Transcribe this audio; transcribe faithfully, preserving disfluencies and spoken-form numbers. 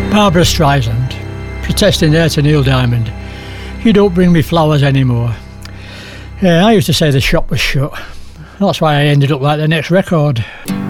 Barbara Streisand, protesting there to Neil Diamond. You don't bring me flowers anymore. Yeah, I used to say the shop was shut. That's why I ended up like the next record.